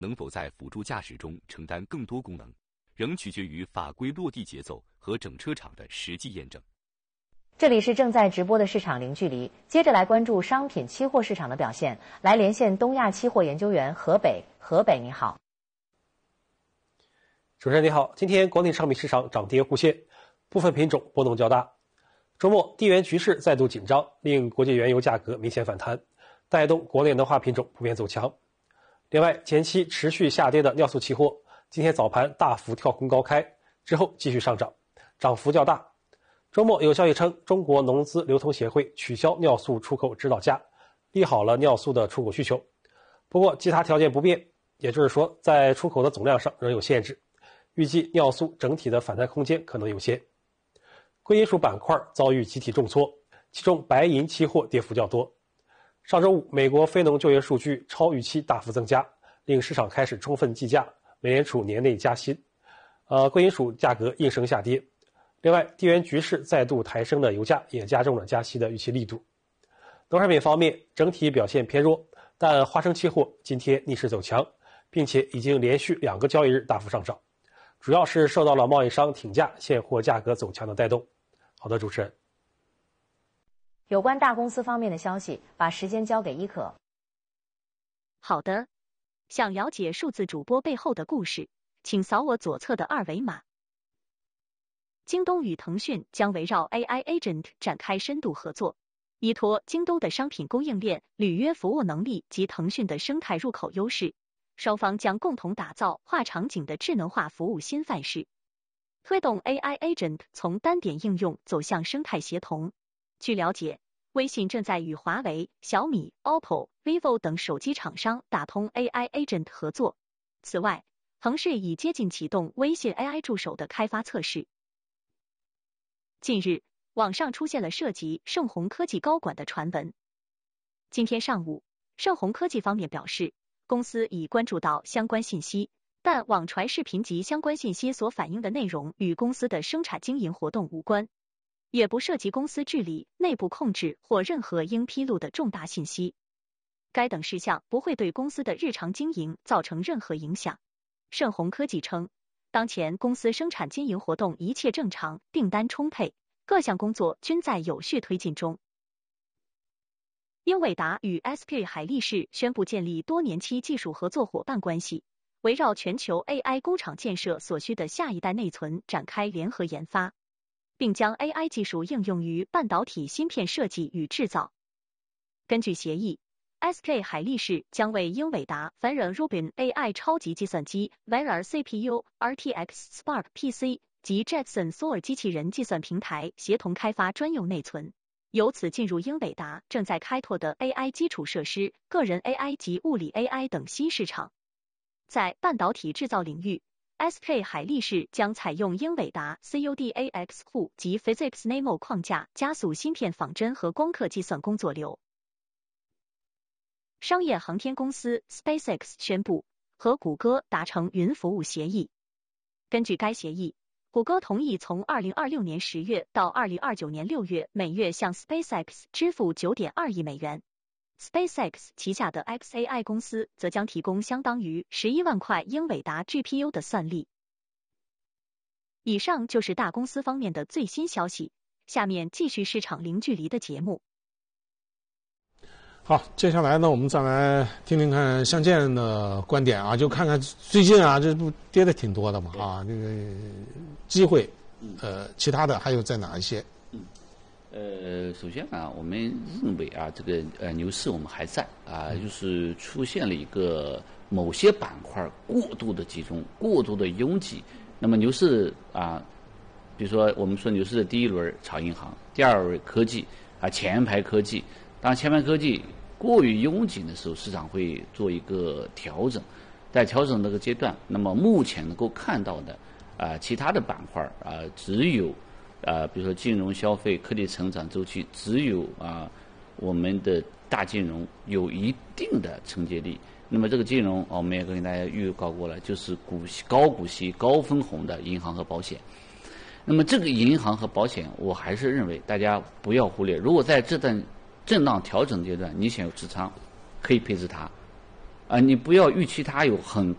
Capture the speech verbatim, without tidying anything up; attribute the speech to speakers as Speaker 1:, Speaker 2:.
Speaker 1: 能否在辅助驾驶中承担更多功能，仍取决于法规落地节奏和整车厂的实际验证。
Speaker 2: 这里是正在直播的市场零距离，接着来关注商品期货市场的表现。来连线东亚期货研究员何北，何北你好。
Speaker 3: 主持人你好，今天国内商品市场涨跌互现，部分品种波动较大。周末地缘局势再度紧张，令国际原油价格明显反弹，带动国内能化品种普遍走强。另外，前期持续下跌的尿素期货，今天早盘大幅跳空高开，之后继续上涨，涨幅较大。周末有消息称，中国农资流通协会取消尿素出口指导价，利好了尿素的出口需求。不过其他条件不变，也就是说在出口的总量上仍有限制，预计尿素整体的反弹空间可能有限。贵金属板块遭遇集体重挫，其中白银期货跌幅较多。上周五美国非农就业数据超预期大幅增加，令市场开始充分计价美联储年内加息，呃，贵金属价格应声下跌。另外，地缘局势再度抬升的油价也加重了加息的预期力度。农产品方面，整体表现偏弱，但花生期货今天逆势走强，并且已经连续两个交易日大幅上涨，主要是受到了贸易商挺价现货价格走强的带动。好的，主持人。
Speaker 2: 有关大公司方面的消息，把时间交给伊可。
Speaker 4: 好的，想了解数字主播背后的故事，请扫我左侧的二维码。京东与腾讯将围绕 A I Agent 展开深度合作，依托京东的商品供应链、履约服务能力及腾讯的生态入口优势，双方将共同打造跨场景的智能化服务新范式，推动 A I Agent 从单点应用走向生态协同。据了解，微信正在与华为、小米、O P P O、vivo 等手机厂商打通 A I Agent 合作。此外，腾讯已接近启动微信 A I 助手的开发测试。近日，网上出现了涉及盛虹科技高管的传闻。今天上午，盛虹科技方面表示，公司已关注到相关信息，但网传视频及相关信息所反映的内容与公司的生产经营活动无关，也不涉及公司治理、内部控制或任何应披露的重大信息。该等事项不会对公司的日常经营造成任何影响。盛虹科技称，当前公司生产经营活动一切正常，订单充沛，各项工作均在有序推进中。英伟达与 S K 海力士宣布建立多年期技术合作伙伴关系，围绕全球 A I 工厂建设所需的下一代内存展开联合研发，并将 A I 技术应用于半导体芯片设计与制造。根据协议， S K 海力士将为英伟达 Vera Rubin A I 超级计算机 Vera C P U、R T X Spark P C 及 Jetson 索尔机器人计算平台协同开发专用内存，由此进入英伟达正在开拓的 A I 基础设施、个人 A I 及物理 A I 等新市场。在半导体制造领域， S K 海力士将采用英伟达 C U D A X 库及 PhysicsNeMo 框架，加速芯片仿真和光刻计算工作流。商业航天公司 SpaceX 宣布和谷歌达成云服务协议。根据该协议，谷歌同意从二零二六年十月到二零二九年六月每月向 SpaceX 支付 九点二亿美元。SpaceX 旗下的 X A I 公司则将提供相当于十一万块英伟达 G P U 的算力。以上就是大公司方面的最新消息，下面继续市场零距离的节目。
Speaker 5: 好，接下来呢，我们再来听听看相见的观点啊，就看看最近啊，这不跌的挺多的嘛啊，这个机会，呃，其他的还有在哪一些？
Speaker 6: 嗯，呃，首先啊，我们认为啊，这个呃牛市我们还在啊，就是出现了一个某些板块过度的集中、过度的拥挤。那么牛市啊，比如说我们说牛市的第一轮炒银行，第二轮科技啊，前排科技。当前排科技过于拥挤的时候，市场会做一个调整。在调整这个阶段，那么目前能够看到的啊、呃，其他的板块啊、呃，只有啊、呃，比如说金融、消费、科技成长周期，只有啊、呃、我们的大金融有一定的承接力。那么这个金融，我们也跟大家预告过了，就是股息、高股息、高分红的银行和保险。那么这个银行和保险，我还是认为大家不要忽略。如果在这段震荡调整阶段，你想有持仓，可以配置它， 啊，你不要预期它有很